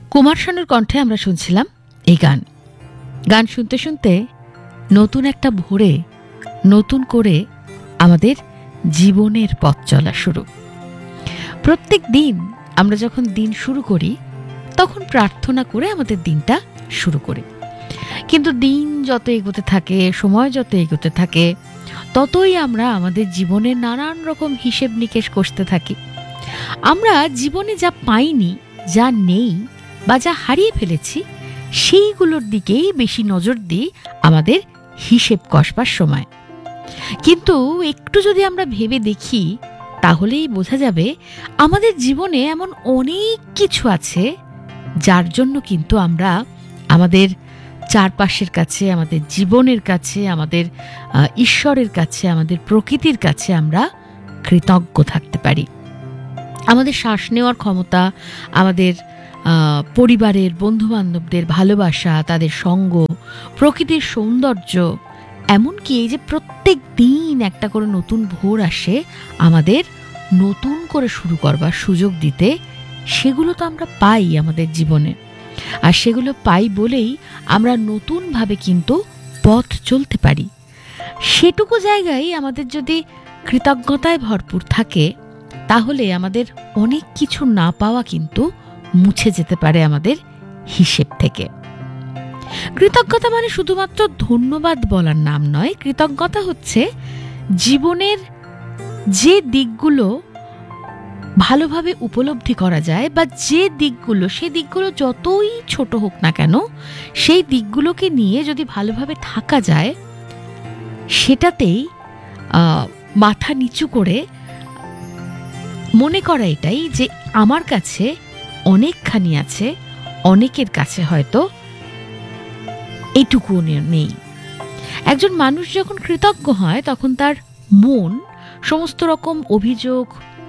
কুমার শানুর কণ্ঠে আমরা শুনছিলাম এই গান। গান শুনতে শুনতে নতুন একটা ভোরে নতুন করে আমাদের জীবনের পথ চলা শুরু। প্রত্যেক দিন আমরা যখন দিন শুরু করি তখন প্রার্থনা করে আমাদের দিনটা শুরু করি, কিন্তু দিন যত এগোতে থাকে, সময় যত এগোতে থাকে, ততই আমরা আমাদের জীবনের নানান রকম হিসেব নিকেশ কষতে থাকি। আমরা জীবনে যা পাইনি, যা নেই বা যা হারিয়ে ফেলেছি, সেইগুলোর দিকেই বেশি নজর দিই আমাদের হিসেব কষবার সময়। কিন্তু একটু যদি আমরা ভেবে দেখি তাহলেই বোঝা যাবে আমাদের জীবনে এমন অনেক কিছু আছে যার জন্য কিন্তু আমরা আমাদের চারপাশের কাছে, আমাদের জীবনের কাছে, আমাদের ঈশ্বরের কাছে, আমাদের প্রকৃতির কাছে আমরা কৃতজ্ঞ থাকতে পারি। আমাদের শ্বাস নেওয়ার ক্ষমতা, আমাদের পরিবারের, বন্ধুবান্ধবদের ভালোবাসা, তাদের সঙ্গ, প্রকৃতির সৌন্দর্য, এমনকি এই যে প্রত্যেক দিন একটা করে নতুন ভোর আসে আমাদের নতুন করে শুরু করবার সুযোগ দিতে, সেগুলো তো আমরা পাই আমাদের জীবনে। আর সেগুলো পাই বলেই আমরা নতুনভাবে কিন্তু পথ চলতে পারি। সেটুকু জায়গায় আমাদের যদি কৃতজ্ঞতায় ভরপুর থাকে, তাহলে আমাদের অনেক কিছু না পাওয়া কিন্তু মুছে যেতে পারে আমাদের হিসেব থেকে। কৃতজ্ঞতা মানে শুধুমাত্র ধন্যবাদ বলার নাম নয়। কৃতজ্ঞতা হচ্ছে জীবনের যে দিকগুলো ভালোভাবে উপলব্ধি করা যায়, বা যে দিকগুলো, সে দিকগুলো যতই ছোট হোক না কেন, সেই দিকগুলোকে নিয়ে যদি ভালোভাবে থাকা যায়, সেটাতেই মাথা নিচু করে মনে করা এটাই যে আমার কাছে অনেকখানি আছে, অনেকের কাছে হয়তো এইটুকু নেই। একজন মানুষ যখন কৃতজ্ঞ হয় তখন তার মন সমস্ত রকম অভিযোগ,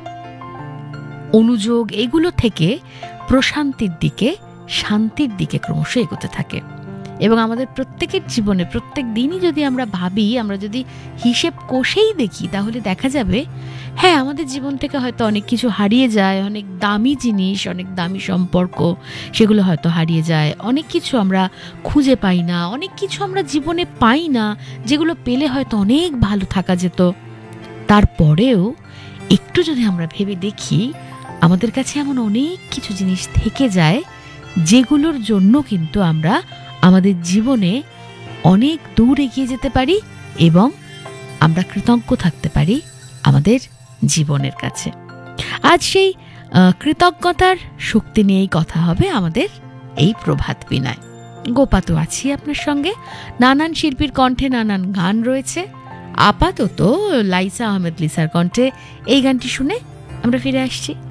অনুযোগ, এগুলো থেকে প্রশান্তির দিকে, শান্তির দিকে ক্রমশ এগোতে থাকে। এবং আমাদের প্রত্যেকের জীবনে প্রত্যেক দিনই যদি আমরা ভাবি, আমরা যদি হিসেব কষেই দেখি, তাহলে দেখা যাবে হ্যাঁ, আমাদের জীবন থেকে হয়তো অনেক কিছু হারিয়ে যায়, অনেক দামি জিনিস, অনেক দামি সম্পর্ক, সেগুলো হয়তো হারিয়ে যায়। অনেক কিছু আমরা খুঁজে পাই না, অনেক কিছু আমরা জীবনে পাই না, যেগুলো পেলে হয়তো অনেক ভালো থাকা যেত। তারপরেও একটু যদি আমরা ভেবে দেখি, আমাদের কাছে এমন অনেক কিছু জিনিস থেকে যায় যেগুলোর জন্য কিন্তু আমরা আমাদের জীবনে অনেক দূর এগিয়ে যেতে পারি এবং আমরা কৃতজ্ঞ থাকতে পারি আমাদের জীবনের কাছে। আজ সেই কৃতজ্ঞতার শক্তি নিয়েই কথা হবে আমাদের এই প্রভাত বিনায়। গোপা তো আছি আপনার সঙ্গে, নানান শিল্পীর কণ্ঠে নানান গান রয়েছে। আপাতত লাইসা আহমেদ লিসার কণ্ঠে এই গানটি শুনে আমরা ফিরে আসছি।